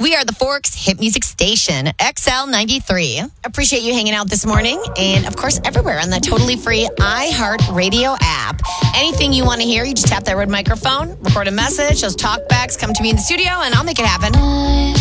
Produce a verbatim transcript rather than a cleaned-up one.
We are the Forks Hit Music Station, X L ninety-three. Appreciate you hanging out this morning. And, of course, everywhere on the totally free iHeartRadio app. Anything you want to hear, you just tap that red microphone, record a message, those talkbacks, come to me in the studio, and I'll make it happen.